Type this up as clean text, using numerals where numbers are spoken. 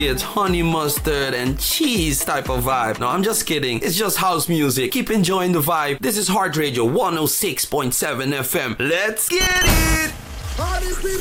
It's honey mustard and cheese type of vibe. No, I'm just kidding. It's just house music. Keep enjoying the vibe. This is Heart Radio 106.7 FM. Let's get it!